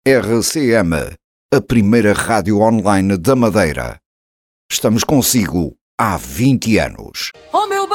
RCM, a primeira rádio online da Madeira. Estamos consigo há 20 anos. Oh meu